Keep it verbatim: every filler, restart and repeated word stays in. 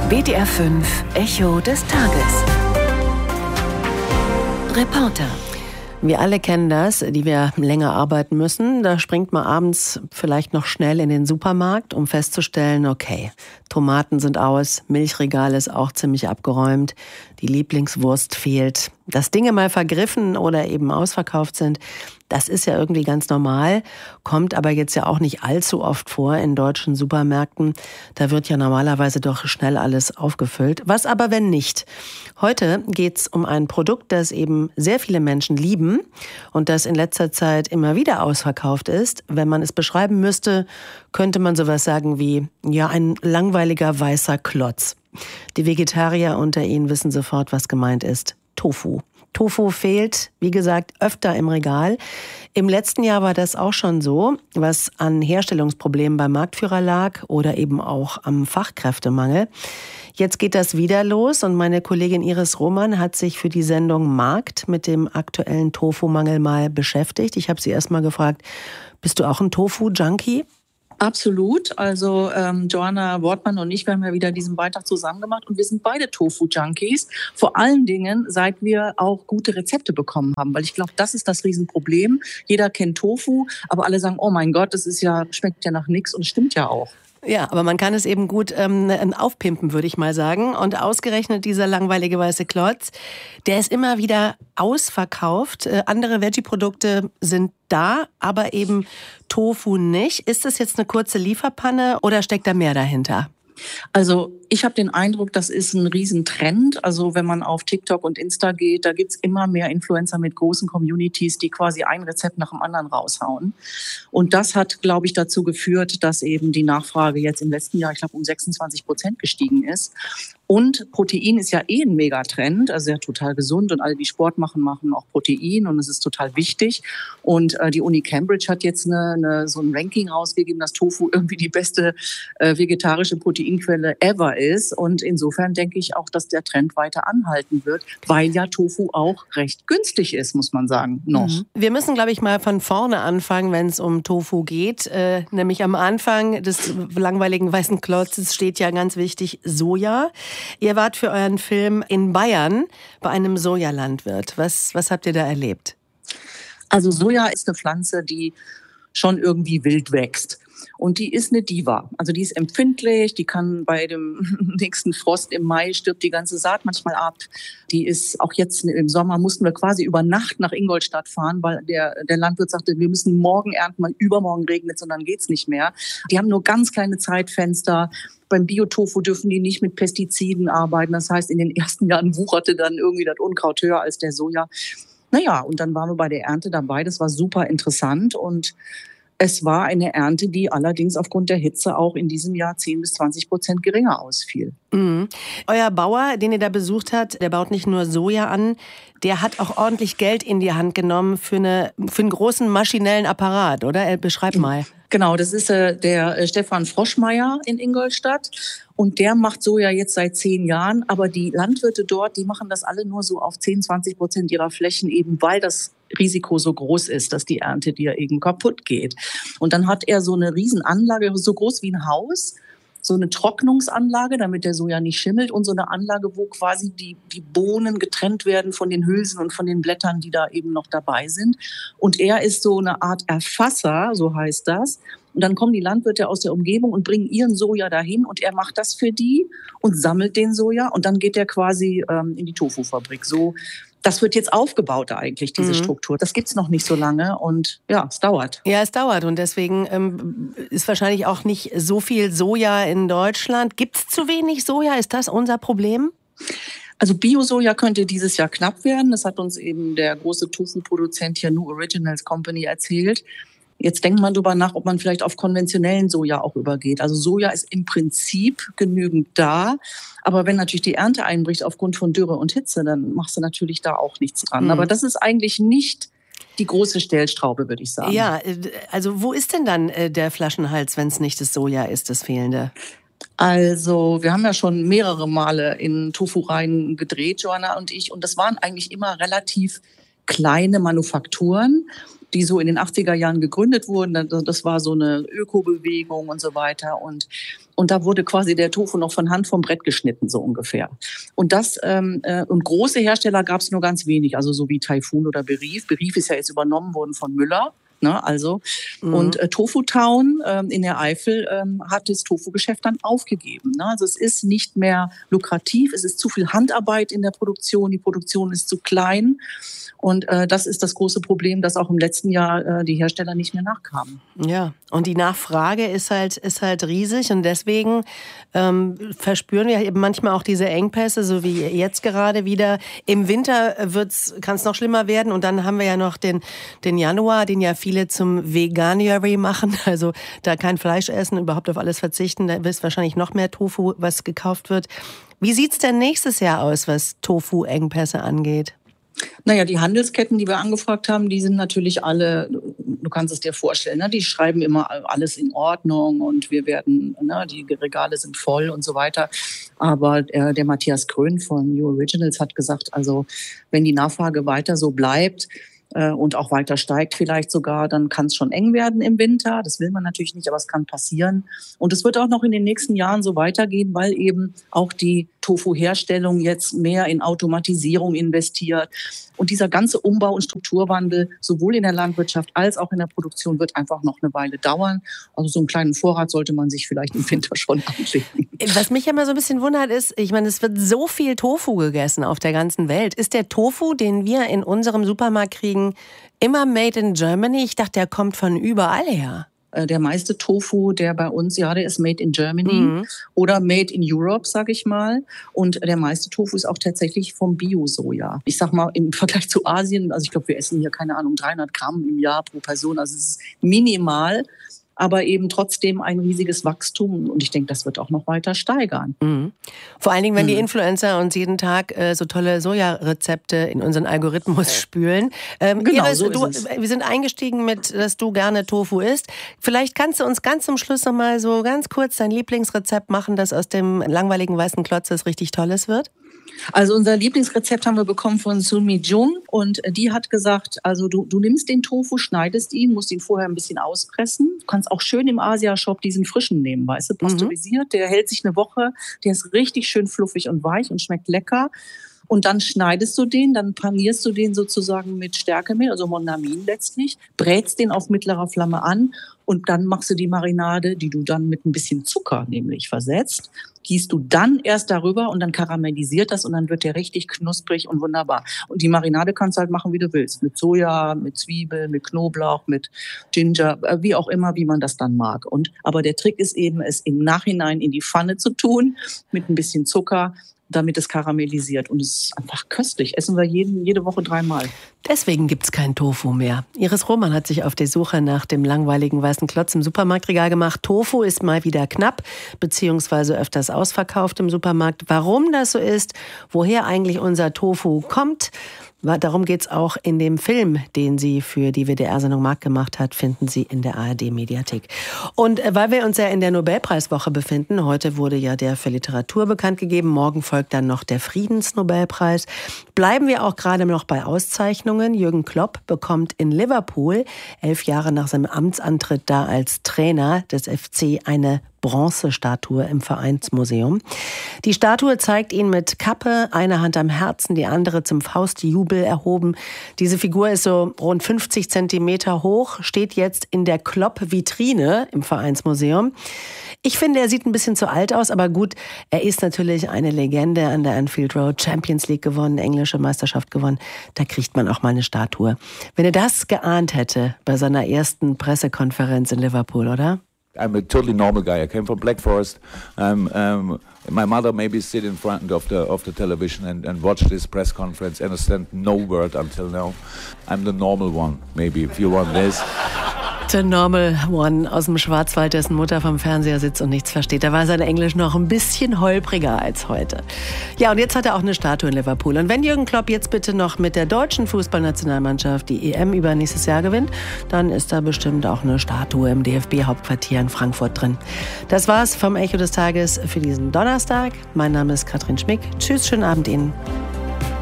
W D R fünf Echo des Tages. Reporter. Wir alle kennen das, die wir länger arbeiten müssen. Da springt man abends vielleicht noch schnell in den Supermarkt, um festzustellen, okay, Tomaten sind aus, Milchregal ist auch ziemlich abgeräumt, die Lieblingswurst fehlt. Dass Dinge mal vergriffen oder eben ausverkauft sind, das ist ja irgendwie ganz normal, kommt aber jetzt ja auch nicht allzu oft vor in deutschen Supermärkten. Da wird ja normalerweise doch schnell alles aufgefüllt. Was aber, wenn nicht? Heute geht's um ein Produkt, das eben sehr viele Menschen lieben und das in letzter Zeit immer wieder ausverkauft ist. Wenn man es beschreiben müsste, könnte man sowas sagen wie, ja, ein langweiliger weißer Klotz. Die Vegetarier unter Ihnen wissen sofort, was gemeint ist. Tofu. Tofu fehlt, wie gesagt, öfter im Regal. Im letzten Jahr war das auch schon so, was an Herstellungsproblemen beim Marktführer lag oder eben auch am Fachkräftemangel. Jetzt geht das wieder los und meine Kollegin Iris Roman hat sich für die Sendung Markt mit dem aktuellen Tofu-Mangel mal beschäftigt. Ich habe sie erst mal gefragt, bist du auch ein Tofu-Junkie? Absolut. Also ähm, Joanna Wortmann und ich, wir haben ja wieder diesen Beitrag zusammen gemacht und wir sind beide Tofu-Junkies. Vor allen Dingen, seit wir auch gute Rezepte bekommen haben, weil ich glaube, das ist das Riesenproblem. Jeder kennt Tofu, aber alle sagen, oh mein Gott, das ist ja, schmeckt ja nach nichts und stimmt ja auch. Ja, aber man kann es eben gut ähm, aufpimpen, würde ich mal sagen. Und ausgerechnet dieser langweilige weiße Klotz, der ist immer wieder ausverkauft. Äh, andere Veggie-Produkte sind da, aber eben Tofu nicht. Ist das jetzt eine kurze Lieferpanne oder steckt da mehr dahinter? Also ich habe den Eindruck, das ist ein Riesentrend. Also wenn man auf TikTok und Insta geht, da gibt's immer mehr Influencer mit großen Communities, die quasi ein Rezept nach dem anderen raushauen. Und das hat, glaube ich, dazu geführt, dass eben die Nachfrage jetzt im letzten Jahr, ich glaube, um sechsundzwanzig Prozent gestiegen ist. Und Protein ist ja eh ein Megatrend, also ja total gesund und alle, die Sport machen, machen auch Protein und es ist total wichtig. Und äh, die Uni Cambridge hat jetzt eine, eine, so ein Ranking rausgegeben, dass Tofu irgendwie die beste äh, vegetarische Proteinquelle ever ist. Und insofern denke ich auch, dass der Trend weiter anhalten wird, weil ja Tofu auch recht günstig ist, muss man sagen, noch. Mhm. Wir müssen, glaube ich, mal von vorne anfangen, wenn es um Tofu geht. Äh, nämlich am Anfang des langweiligen weißen Klotzes steht ja ganz wichtig Soja. Ihr wart für euren Film in Bayern bei einem Sojalandwirt. Was, was habt ihr da erlebt? Also Soja ist eine Pflanze, die schon irgendwie wild wächst. Und die ist eine Diva. Also die ist empfindlich, die kann bei dem nächsten Frost im Mai stirbt die ganze Saat manchmal ab. Die ist auch jetzt im Sommer mussten wir quasi über Nacht nach Ingolstadt fahren, weil der, der Landwirt sagte, wir müssen morgen ernten, weil übermorgen regnet es und dann geht's nicht mehr. Die haben nur ganz kleine Zeitfenster. Beim Biotofu dürfen die nicht mit Pestiziden arbeiten. Das heißt, in den ersten Jahren wucherte dann irgendwie das Unkraut höher als der Soja. Naja, und dann waren wir bei der Ernte dabei. Das war super interessant und es war eine Ernte, die allerdings aufgrund der Hitze auch in diesem Jahr zehn bis zwanzig Prozent geringer ausfiel. Mhm. Euer Bauer, den ihr da besucht habt, der baut nicht nur Soja an, der hat auch ordentlich Geld in die Hand genommen für, eine, für einen großen maschinellen Apparat, oder? Beschreib mal. Genau, das ist äh, der äh, Stefan Froschmeier in Ingolstadt. Und der macht Soja jetzt seit zehn Jahren. Aber die Landwirte dort, die machen das alle nur so auf zehn, zwanzig Prozent ihrer Flächen, eben weil das Risiko so groß ist, dass die Ernte dir eben kaputt geht. Und dann hat er so eine Riesenanlage, so groß wie ein Haus, so eine Trocknungsanlage, damit der Soja nicht schimmelt und so eine Anlage, wo quasi die, die Bohnen getrennt werden von den Hülsen und von den Blättern, die da eben noch dabei sind. Und er ist so eine Art Erfasser, so heißt das. Und dann kommen die Landwirte aus der Umgebung und bringen ihren Soja dahin und er macht das für die und sammelt den Soja und dann geht er quasi ähm, in die Tofu-Fabrik. So, das wird jetzt aufgebaut eigentlich, diese mhm. Struktur. Das gibt's noch nicht so lange und ja, es dauert. Ja, es dauert und deswegen ähm, ist wahrscheinlich auch nicht so viel Soja in Deutschland. Gibt's zu wenig Soja? Ist das unser Problem? Also Bio-Soja könnte dieses Jahr knapp werden. Das hat uns eben der große Tofu-Produzent hier New Originals Company erzählt. Jetzt denkt man darüber nach, ob man vielleicht auf konventionellen Soja auch übergeht. Also Soja ist im Prinzip genügend da. Aber wenn natürlich die Ernte einbricht aufgrund von Dürre und Hitze, dann machst du natürlich da auch nichts dran. Mhm. Aber das ist eigentlich nicht die große Stellschraube, würde ich sagen. Ja, also wo ist denn dann der Flaschenhals, wenn es nicht das Soja ist, das Fehlende? Also wir haben ja schon mehrere Male in Tofu-Reihen gedreht, Joanna und ich. Und das waren eigentlich immer relativ kleine Manufakturen, die so in den achtziger Jahren gegründet wurden. Das war so eine Ökobewegung und so weiter. Und Und da wurde quasi der Tofu noch von Hand vom Brett geschnitten, so ungefähr. Und das ähm, äh, und große Hersteller gab es nur ganz wenig, also so wie Taifun oder Berif. Berif ist ja jetzt übernommen worden von Müller. Ne, also mhm. und äh, Tofu Town ähm, in der Eifel ähm, hat das Tofu-Geschäft dann aufgegeben. Ne? Also es ist nicht mehr lukrativ, es ist zu viel Handarbeit in der Produktion, die Produktion ist zu klein. Und äh, das ist das große Problem, dass auch im letzten Jahr äh, die Hersteller nicht mehr nachkamen. Ja, und die Nachfrage ist halt, ist halt riesig und deswegen ähm, verspüren wir eben manchmal auch diese Engpässe, so wie jetzt gerade wieder. Im Winter kann es noch schlimmer werden und dann haben wir ja noch den, den Januar, den ja viele zum Veganuary machen, also da kein Fleisch essen, überhaupt auf alles verzichten, da ist wahrscheinlich noch mehr Tofu, was gekauft wird. Wie sieht's denn nächstes Jahr aus, was Tofu-Engpässe angeht? Naja, die Handelsketten, die wir angefragt haben, die sind natürlich alle, du kannst es dir vorstellen, ne? Die schreiben immer alles in Ordnung und wir werden, ne, die Regale sind voll und so weiter. Aber äh, der Matthias Grön von New Originals hat gesagt, also wenn die Nachfrage weiter so bleibt, und auch weiter steigt vielleicht sogar, dann kann es schon eng werden im Winter. Das will man natürlich nicht, aber es kann passieren. Und es wird auch noch in den nächsten Jahren so weitergehen, weil eben auch die Tofu-Herstellung jetzt mehr in Automatisierung investiert. Und dieser ganze Umbau- und Strukturwandel sowohl in der Landwirtschaft als auch in der Produktion wird einfach noch eine Weile dauern. Also so einen kleinen Vorrat sollte man sich vielleicht im Winter schon anlegen. Was mich immer so ein bisschen wundert ist, ich meine, es wird so viel Tofu gegessen auf der ganzen Welt. Ist der Tofu, den wir in unserem Supermarkt kriegen, immer made in Germany? Ich dachte, der kommt von überall her. Der meiste Tofu, der bei uns, ja, der ist made in Germany mhm. oder made in Europe, sag ich mal. Und der meiste Tofu ist auch tatsächlich vom Bio-Soja. Ich sag mal, im Vergleich zu Asien, also ich glaube, wir essen hier, keine Ahnung, dreihundert Gramm im Jahr pro Person. Also es ist minimal, aber eben trotzdem ein riesiges Wachstum. Und ich denke, das wird auch noch weiter steigern. Mhm. Vor allen Dingen, wenn mhm. die Influencer uns jeden Tag äh, so tolle Sojarezepte in unseren Algorithmus spülen. Ähm, genau, Iris, so du, ist es. Wir sind eingestiegen mit, dass du gerne Tofu isst. Vielleicht kannst du uns ganz zum Schluss noch mal so ganz kurz dein Lieblingsrezept machen, das aus dem langweiligen weißen Klotzes richtig Tolles wird? Also unser Lieblingsrezept haben wir bekommen von Sun-Mi Jung und die hat gesagt, also du, du nimmst den Tofu, schneidest ihn, musst ihn vorher ein bisschen auspressen. Du kannst auch schön im Asia-Shop diesen frischen nehmen, weißt du, pasteurisiert. Mhm. Der hält sich eine Woche, der ist richtig schön fluffig und weich und schmeckt lecker. Und dann schneidest du den, dann panierst du den sozusagen mit Stärkemehl, also Mondamin letztlich, brätst den auf mittlerer Flamme an und dann machst du die Marinade, die du dann mit ein bisschen Zucker nämlich versetzt, gießt du dann erst darüber und dann karamellisiert das und dann wird der richtig knusprig und wunderbar. Und die Marinade kannst du halt machen, wie du willst. Mit Soja, mit Zwiebel, mit Knoblauch, mit Ginger, wie auch immer, wie man das dann mag. Und, aber der Trick ist eben, es im Nachhinein in die Pfanne zu tun, mit ein bisschen Zucker, damit es karamellisiert. Und es ist einfach köstlich. Essen wir jeden, jede Woche dreimal. Deswegen gibt's kein Tofu mehr. Iris Roman hat sich auf die Suche nach dem langweiligen weißen Klotz im Supermarktregal gemacht. Tofu ist mal wieder knapp, beziehungsweise öfters ausverkauft im Supermarkt. Warum das so ist, woher eigentlich unser Tofu kommt, darum geht's auch in dem Film, den sie für die W D R-Sendung Markt gemacht hat, finden Sie in der A R D-Mediathek. Und weil wir uns ja in der Nobelpreiswoche befinden, heute wurde ja der für Literatur bekannt gegeben, morgen folgt dann noch der Friedensnobelpreis, bleiben wir auch gerade noch bei Auszeichnungen. Jürgen Klopp bekommt in Liverpool, elf Jahre nach seinem Amtsantritt da als Trainer des F C, eine Bronzestatue im Vereinsmuseum. Die Statue zeigt ihn mit Kappe, eine Hand am Herzen, die andere zum Faustjubel erhoben. Diese Figur ist so rund fünfzig Zentimeter hoch, steht jetzt in der Klopp-Vitrine im Vereinsmuseum. Ich finde, er sieht ein bisschen zu alt aus, aber gut, er ist natürlich eine Legende an der Anfield Road, Champions League gewonnen, englische Meisterschaft gewonnen. Da kriegt man auch mal eine Statue. Wenn er das geahnt hätte bei seiner ersten Pressekonferenz in Liverpool, oder? I'm a totally normal guy. I came from Black Forest. Um, um, my mother maybe sit in front of the of the television and, and watch this press conference, understand no word until now. I'm the normal one, maybe, if you want this. The Normal One aus dem Schwarzwald, dessen Mutter vom Fernseher sitzt und nichts versteht. Da war sein Englisch noch ein bisschen holpriger als heute. Ja, und jetzt hat er auch eine Statue in Liverpool. Und wenn Jürgen Klopp jetzt bitte noch mit der deutschen Fußballnationalmannschaft die E M über nächstes Jahr gewinnt, dann ist da bestimmt auch eine Statue im D F B-Hauptquartier in Frankfurt drin. Das war's vom Echo des Tages für diesen Donnerstag. Mein Name ist Katrin Schmick. Tschüss, schönen Abend Ihnen.